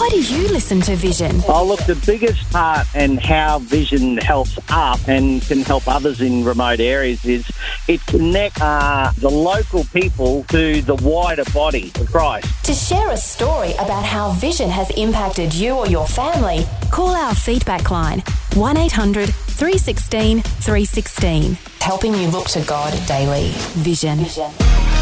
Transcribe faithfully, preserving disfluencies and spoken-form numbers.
Why do you listen to Vision? Oh, look, the biggest part and how Vision helps us and can help others in remote areas is it connects uh, the local people to the wider body of Christ. To share a story about how Vision has impacted you or your family, call our feedback line, one eight hundred three one six three one six, helping you look to God daily. Vision. Vision.